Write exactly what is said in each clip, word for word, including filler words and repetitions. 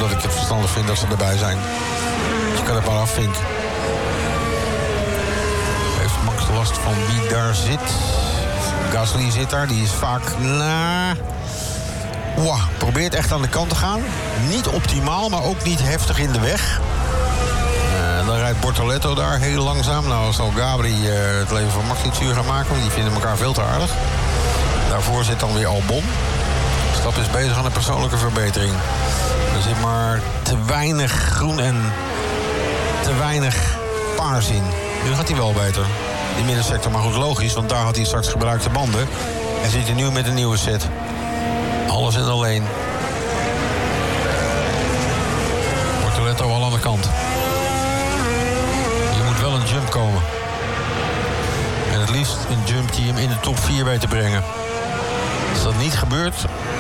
omdat ik het verstandig vind dat ze erbij zijn. Dus je kan het maar afvinken. Heeft Max last van wie daar zit? Gasly zit daar, die is vaak... Nah, wow, probeert echt aan de kant te gaan. Niet optimaal, maar ook niet heftig in de weg. Uh, dan rijdt Bortoleto daar heel langzaam. Nou zal Gabri uh, het leven van Max niet zuur gaan maken, want die vinden elkaar veel te aardig. Daarvoor zit dan weer Albon. Stap is bezig aan een persoonlijke verbetering. Er zit maar te weinig groen en te weinig paars in. Nu gaat hij wel beter. Die middensector, maar goed, logisch, want daar had hij straks gebruikte banden. En zit hij nu met een nieuwe set. Alles en alleen. Bortoleto al aan de kant. Je moet wel een jump komen. En het liefst een jump die hem in de top vier weet te brengen. Als dat niet gebeurt,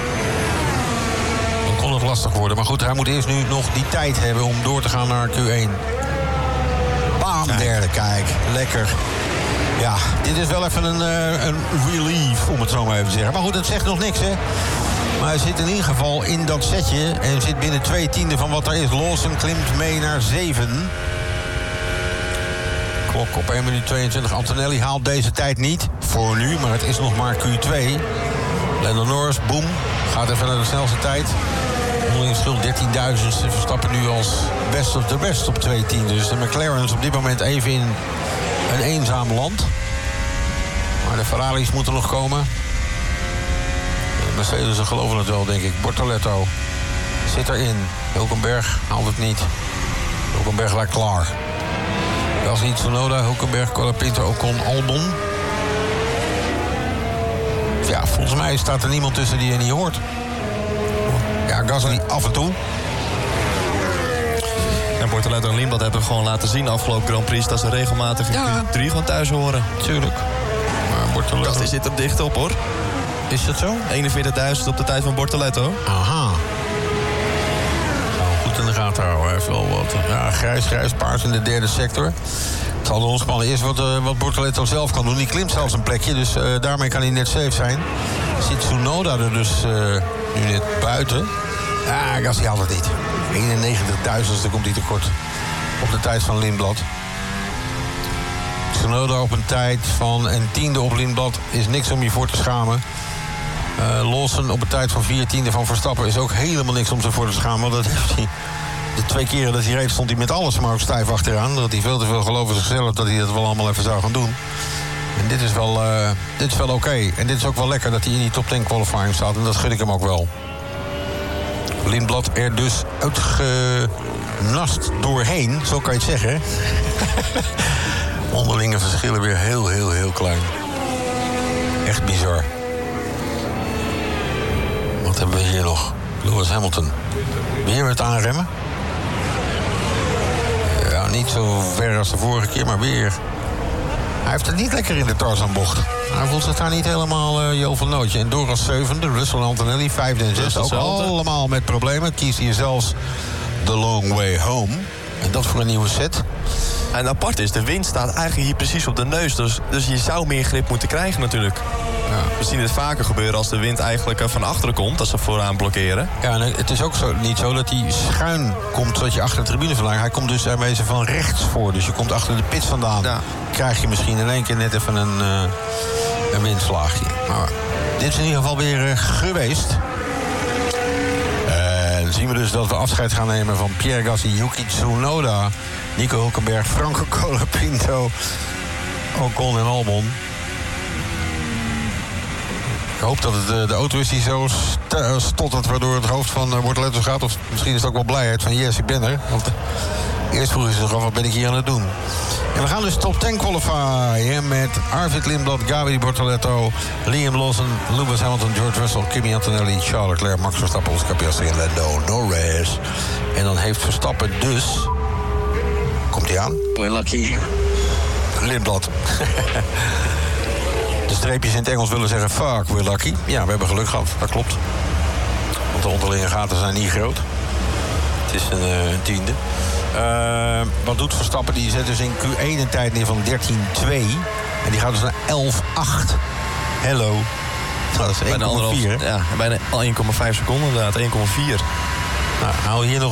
dan kon het lastig worden. Maar goed, hij moet eerst nu nog die tijd hebben om door te gaan naar Q één. Bam, derde, kijk. Lekker. Ja, dit is wel even een, uh, een relief, om het zo maar even te zeggen. Maar goed, het zegt nog niks, hè. Maar hij zit in ieder geval in dat setje en zit binnen twee tienden van wat er is. Lawson klimt mee naar zeven. Klok op één minuut tweeëntwintig. Antonelli haalt deze tijd niet, voor nu, maar het is nog maar Q twee. Lando Norris, boom, gaat even naar de snelste tijd. Onderling verschil dertienduizend. Ze Verstappen nu als best of the best op twee tienden. Dus de McLaren's op dit moment even in een eenzaam land. Maar de Ferraris moeten nog komen. De Mercedes geloven het wel, denk ik. Bortoleto zit erin. Hulkenberg haalt het niet. Hulkenberg lijkt klaar. Gasly, Tsunoda, Hulkenberg, Colapinto, Ocon, Albon. Ja, volgens mij staat er niemand tussen die je niet hoort. Ja, Gasly af en toe. En Bortoleto en Lindblad hebben gewoon laten zien afgelopen Grand Prix dat ze regelmatig in Ja. Q drie van thuis horen. Tuurlijk. Maar Bortoleto... Gasly zit er dicht op, hoor. Is dat zo? eenenveertigduizend op de tijd van Bortoleto. Aha. Nou, goed in de gaten houden. Hij heeft wel wat ja, grijs, grijs, paars in de derde sector. Het zal de ontspannen eerst wat, uh, wat Bortoleto zelf kan doen. Die klimt zelfs een plekje, dus uh, daarmee kan hij net safe zijn. Zit Tsunoda er dus uh, nu net buiten. Ja, Gasly haalt het niet. eenennegentigduizendste komt hij tekort op de tijd van Lindblad. Tsunoda op een tijd van een tiende op Lindblad is niks om je voor te schamen. Uh, Lawson op een tijd van vier tiende van Verstappen is ook helemaal niks om zich voor te schamen. Want dat heeft hij, de twee keren dat hij reed stond hij met alles maar ook stijf achteraan. Dat hij veel te veel geloof in zichzelf dat hij dat wel allemaal even zou gaan doen. En dit is wel, uh, dit is wel oké. Okay. En dit is ook wel lekker dat hij in die top tien qualifying staat. En dat gun ik hem ook wel. Lindblad er dus uitgenast doorheen, zo kan je het zeggen. Onderlinge verschillen weer heel, heel, heel klein. Echt bizar. Wat hebben we hier nog? Lewis Hamilton. Weer het aanremmen. Ja, niet zo ver als de vorige keer, maar weer. Hij heeft het niet lekker in de Tarzanbocht. Hij voelt zich daar niet helemaal uh, Jo van Nootje. En Doras zevende, Russell en Antonelli vijfde en zesde. Ook allemaal met problemen. Kies hier zelfs the long way home. En dat voor een nieuwe set. En apart is, de wind staat eigenlijk hier precies op de neus. Dus, dus je zou meer grip moeten krijgen natuurlijk. Ja. We zien het vaker gebeuren als de wind eigenlijk van achteren komt. Als ze vooraan blokkeren. Ja, en het is ook zo, niet zo dat hij schuin komt zodat je achter de tribune vandaan. Hij komt dus ermee van rechts voor. Dus je komt achter de pits vandaan. Ja. Krijg je misschien in één keer net even een, uh, een windslaagje. Maar dit is in ieder geval weer uh, geweest. En dan zien we dus dat we afscheid gaan nemen van Pierre Gasly, Yuki Tsunoda, Nico Hulkenberg, Franco Colapinto, Ocon en Albon. Ik hoop dat het de, de auto is die zo st- stottert waardoor het hoofd van uh, Bortoleto gaat. Of misschien is het ook wel blijheid van yes, ik ben er. Want uh, eerst vroeg ze zich af, wat ben ik hier aan het doen? En we gaan dus top tien qualifyen met Arvid Lindblad, Gabri Bortoleto, Liam Lawson, Lewis Hamilton, George Russell, Kimi Antonelli, Charles Leclerc, Max Verstappen, Oscar Piastri en Lando Norris. En dan heeft Verstappen dus... Komt hij aan? We're lucky. Lindblad. De streepjes in het Engels willen zeggen fuck, we're lucky. Ja, we hebben geluk gehad, dat klopt. Want de onderlinge gaten zijn niet groot. Het is een, uh, een tiende. Uh, wat doet Verstappen? Die zet dus in Q één een tijd neer van dertien twee. En die gaat dus naar elf acht. Hello. Nou, dat is één komma vier. Ja, bijna één komma vijf seconden inderdaad. één komma vier. Nou, hou hier nog